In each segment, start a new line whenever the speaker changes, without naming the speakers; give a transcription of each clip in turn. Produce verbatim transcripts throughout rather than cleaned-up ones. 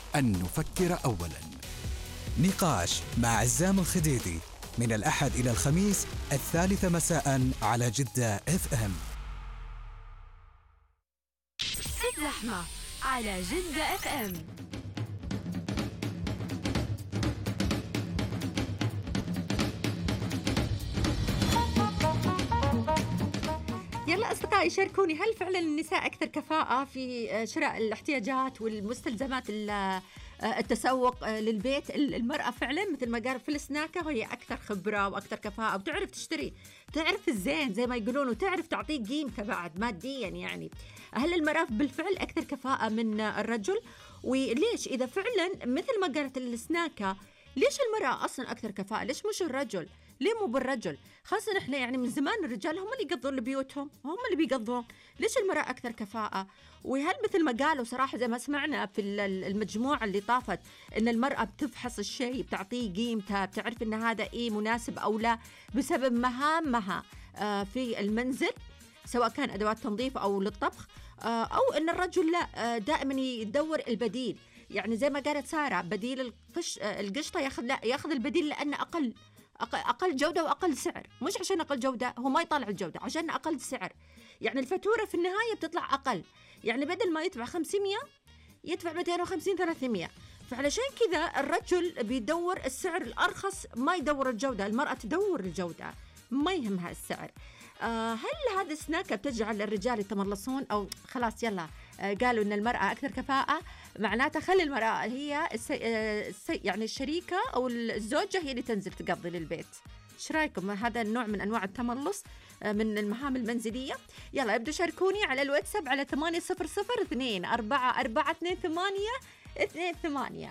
أن نفكر أولاً. نقاش مع عزام الخديدي من الأحد إلى الخميس الثالثة مساء على جدة اف ام.
الزحمة على جدة اف ام.
يلا أصدقائي شاركوني، هل فعلا النساء أكثر كفاءة في شراء الاحتياجات والمستلزمات التسوق للبيت؟ المرأة فعلا مثل ما قال في السناكة هي أكثر خبرة وأكثر كفاءة، وتعرف تشتري، تعرف الزين زي ما يقولون، وتعرف تعطيه قيمته بعد ماديا. يعني هل المرأة بالفعل أكثر كفاءة من الرجل؟ وليش إذا فعلا مثل ما قالت السناكة ليش المرأة أصلا أكثر كفاءة؟ ليش مش الرجل؟ ليه مو بالرجل؟ خاصة إحنا يعني من زمان الرجال هم اللي يقضون لبيوتهم، هم اللي بيقضون، ليش المرأة أكثر كفاءة؟ وهل مثل ما قالوا صراحة زي ما سمعنا في المجموعة اللي طافت إن المرأة بتفحص الشيء، بتعطيه قيمته، بتعرف إن هذا إيه مناسب أو لا بسبب مهامها في المنزل، سواء كان أدوات تنظيف أو للطبخ، أو إن الرجل لا دائما يدور البديل. يعني زي ما قالت سارة بديل القش القشطة ياخذ لا ياخذ البديل لأنه أقل أقل جودة وأقل سعر، مش عشان أقل جودة، هو ما يطلع الجودة عشان أقل سعر. يعني الفاتورة في النهاية بتطلع أقل، يعني بدل ما يدفع خمسمية يدفع مئتين وخمسين ثلاثمية. فعلشان كذا الرجل بيدور السعر الأرخص، ما يدور الجودة. المرأة تدور الجودة، ما يهمها السعر. آه هل هذا السناكة بتجعل الرجال يتملصون أو خلاص يلا آه قالوا إن المرأة أكثر كفاءة معناتها خلي المرأة هي السي... السي... يعني الشريكة أو الزوجة هي اللي تنزل تقضي للبيت؟ ايش رايكم هذا النوع من انواع التملص من المهام المنزليه؟ يلا ابدوا شاركوني على الواتساب على ثمانية صفر صفر اثنين أربعة أربعة اثنين ثمانية اثنين ثمانية.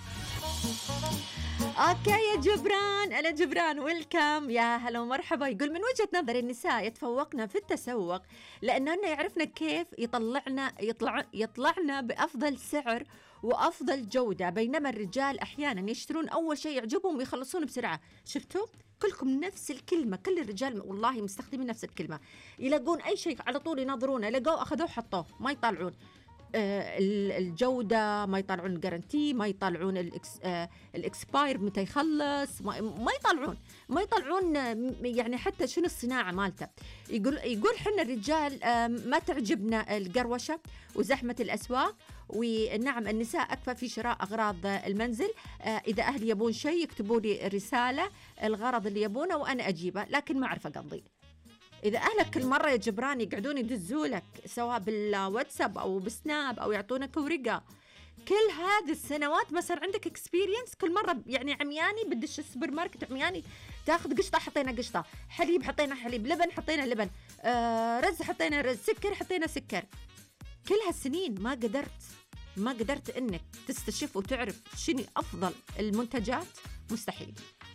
اوكي يا جبران، انا جبران ويلكم، يا هلا ومرحبا. يقول من وجهة نظر النساء يتفوقنا في التسوق لأنهن يعرفنا كيف يطلعنا يطلع يطلعنا بأفضل سعر وأفضل جودة، بينما الرجال أحيانا يشترون أول شيء يعجبهم ويخلصون بسرعة. شفتوا كلكم نفس الكلمة، كل الرجال والله مستخدمين نفس الكلمة، يلاقون أي شيء على طول يناظرونه، لقوه أخذوه حطوه، ما يطلعون آه الجودة، ما يطلعون الجارنتي، ما يطلعون الإكس آه الإكسباير متى يخلص، ما, ما يطلعون ما يطلعون يعني حتى شنو الصناعة مالته. يقول يقول حنا الرجال آه ما تعجبنا القروشة وزحمة الأسواق، ونعم النساء أكفى في شراء أغراض المنزل. آه إذا أهلي يبون شيء يكتبوا لي رسالة الغرض اللي يبونه وأنا أجيبه، لكن ما أعرف أقضي. إذا أهلك كل مرة يا جبران يقعدون يدزولك سواء بالواتساب أو بسناب أو يعطونك ورقة، كل هذه السنوات ما صار عندك اكسبيرينس، كل مرة يعني عمياني بدش السوبر ماركت عمياني تاخذ قشطة حطينا قشطة، حليب حطينا حليب، لبن حطينا لبن، آه رز حطينا رز، سكر حطينا سكر. كل هالسنين ما قدرت ما قدرت إنك تستشف وتعرف شنو أفضل المنتجات، مستحيل.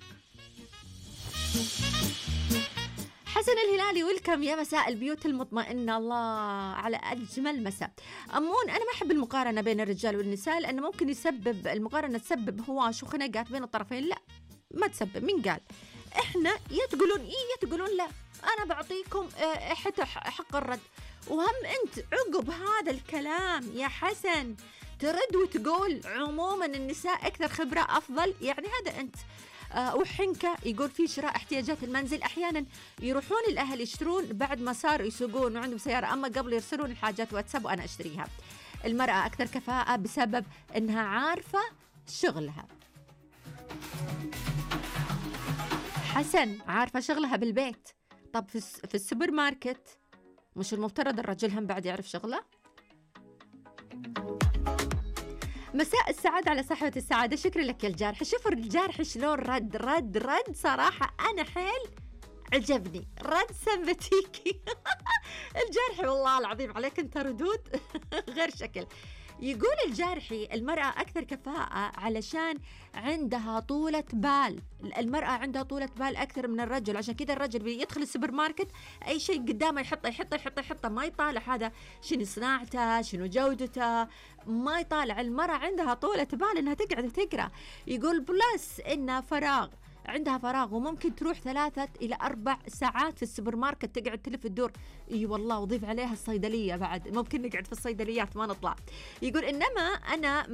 حسن الهلالي ويلكم، يا مساء البيوت المطمئنة، الله على أجمل مساء. أمون أنا ما أحب المقارنة بين الرجال والنساء لأنه ممكن يسبب المقارنة تسبب هواش وخناقات بين الطرفين. لا ما تسبب، مين قال؟ إحنا يا تقولون إيه يا تقولون لا، أنا بعطيكم حتى حق الرد. وهم أنت عقب هذا الكلام يا حسن ترد وتقول عموما النساء أكثر خبرة أفضل، يعني هذا أنت. آه وحنكة يقول في شراء احتياجات المنزل أحيانا يروحون الأهل يشترون بعد ما صاروا يسوقون وعندهم سيارة، أما قبل يرسلون الحاجات واتساب وأنا أشتريها. المرأة أكثر كفاءة بسبب أنها عارفة شغلها. حسن عارفة شغلها بالبيت، طب في, في السوبر ماركت مش المفترض الرجل هم بعد يعرف شغله؟ مساء السعادة على صاحبة السعادة، شكرا لك يا الجارح. شوفوا الجارح شلون رد رد رد صراحة أنا حيل عجبني، رد سمبتيكي. الجارحي والله العظيم عليك أنت ردود غير شكل. يقول الجارحي المرأة أكثر كفاءة علشان عندها طولة بال، المرأة عندها طولة بال أكثر من الرجل، عشان كذا الرجل بيدخل السوبر ماركت أي شيء قدامه يحطه يحطه يحطه يحطه، ما يطالع هذا شنو صناعته شنو جودته، ما يطالع. المرأة عندها طولة بال إنها تقعد تقرأ. يقول بلس إنها فراغ، عندها فراغ وممكن تروح ثلاثة إلى أربع ساعات في السوبر ماركت تقعد تلف الدور. إي والله، وضيف عليها الصيدلية بعد، ممكن نقعد في الصيدليات ما نطلع. يقول إنما أنا